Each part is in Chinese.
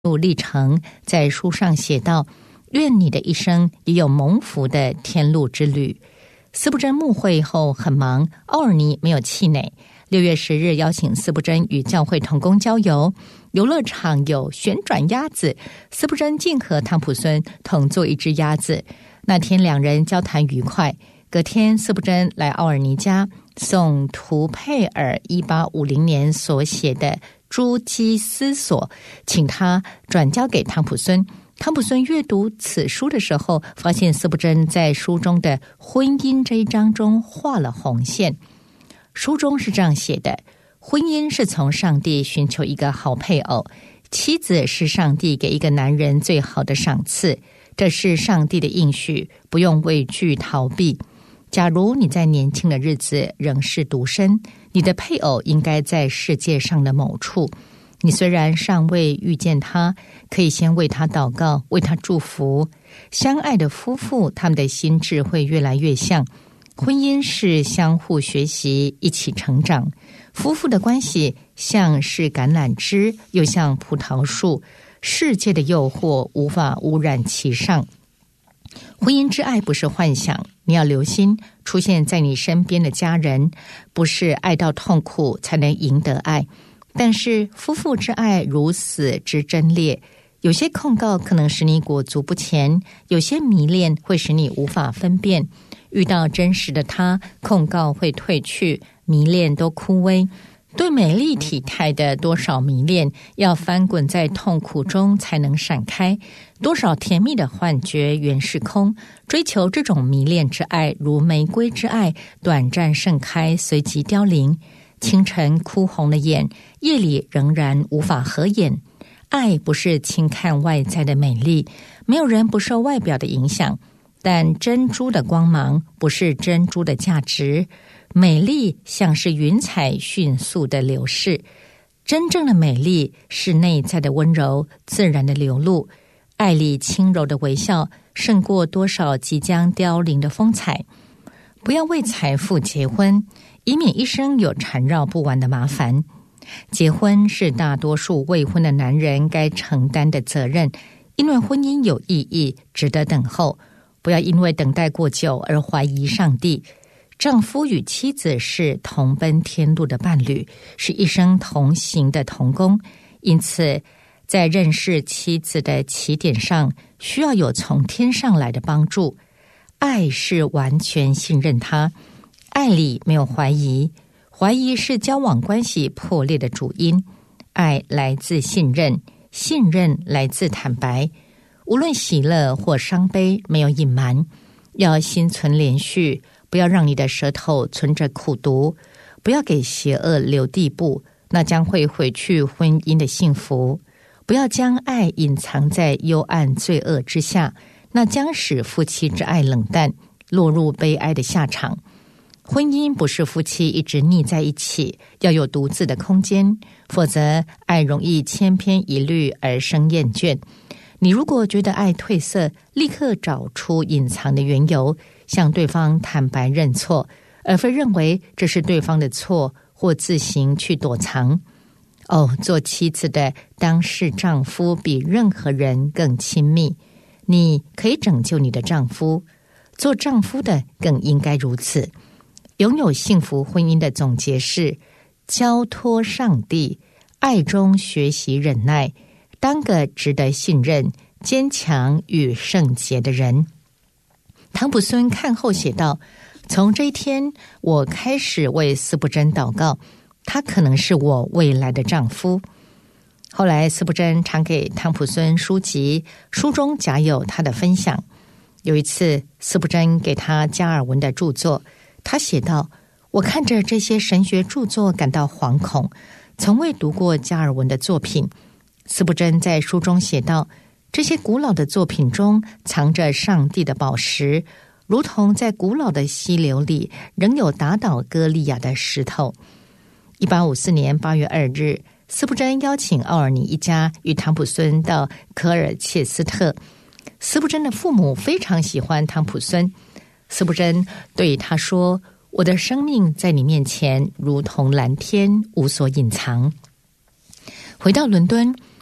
路历程，在书上写道：愿你的一生也有蒙福的天路之旅。司布真牧会后很忙，奥尔尼没有气馁。6月10日邀请司布真与教会同工郊游，游乐场有旋转鸭子，司布真竟和汤普孙同坐一只鸭子。那天两人交谈愉快。隔天司布真来奥尔尼家送图佩尔1850年所写的朱基斯所，请他转交给汤普孙。汤普孙阅读此书的时候，发现司布真在书中的婚姻这一章中画了红线。书中是这样写的：婚姻是从上帝寻求一个好配偶，妻子是上帝给一个男人最好的赏赐，这是上帝的应许，不用畏惧逃避。假如你在年轻的日子仍是独身，你的配偶应该在世界上的某处。你虽然尚未遇见他，可以先为他祷告，为他祝福。相爱的夫妇，他们的心智会越来越像。婚姻是相互学习，一起成长。夫妇的关系像是橄榄枝，又像葡萄树，世界的诱惑无法污染其上。婚姻之爱不是幻想，你要留心出现在你身边的家人，不是爱到痛苦才能赢得爱。但是夫妇之爱如死之贞烈，有些控告可能使你裹足不前，有些迷恋会使你无法分辨。遇到真实的他，控告会退去，迷恋都枯萎。对美丽体态的多少迷恋，要翻滚在痛苦中才能闪开；多少甜蜜的幻觉原是空。追求这种迷恋之爱，如玫瑰之爱，短暂盛开，随即凋零。清晨哭红了眼，夜里仍然无法合眼。爱不是轻看外在的美丽，没有人不受外表的影响，但珍珠的光芒不是珍珠的价值。美丽像是云彩迅速的流逝，真正的美丽是内在的温柔，自然的流露。爱里轻柔的微笑，胜过多少即将凋零的风采。不要为财富结婚，以免一生有缠绕不完的麻烦。结婚是大多数未婚的男人该承担的责任，因为婚姻有意义，值得等候。不要因为等待过久而怀疑上帝。丈夫与妻子是同奔天路的伴侣，是一生同行的同工，因此在认识妻子的起点上，需要有从天上来的帮助。爱是完全信任他，爱里没有怀疑，怀疑是交往关系破裂的主因。爱来自信任，信任来自坦白。无论喜乐或伤悲，没有隐瞒，要心存连续，不要让你的舌头存着苦毒，不要给邪恶留地步，那将会毁去婚姻的幸福。不要将爱隐藏在幽暗罪恶之下，那将使夫妻之爱冷淡，落入悲哀的下场。婚姻不是夫妻一直腻在一起，要有独自的空间，否则爱容易千篇一律而生厌倦。你如果觉得爱褪色，立刻找出隐藏的缘由，向对方坦白认错，而非认为这是对方的错或自行去躲藏。做妻子的当视丈夫比任何人更亲密，你可以拯救你的丈夫，做丈夫的更应该如此。拥有幸福婚姻的总结是：交托上帝，爱中学习忍耐，当个值得信任、坚强与圣洁的人。汤普孙看后写道：从这一天，我开始为司布真祷告，他可能是我未来的丈夫。后来司布真常给汤普孙书籍，书中夹有他的分享。有一次，司布真给他加尔文的著作，他写道：我看着这些神学著作感到惶恐，从未读过加尔文的作品。司布真在书中写道：这些古老的作品中藏着上帝的宝石，如同在古老的溪流里仍有打倒歌利亚的石头。1854年8月2日，司布真邀请奥尔尼一家与汤普孙到科尔切斯特。司布真的父母非常喜欢汤普孙。司布真对他说：我的生命在你面前如同蓝天，无所隐藏。回到伦敦，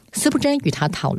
司布真与他讨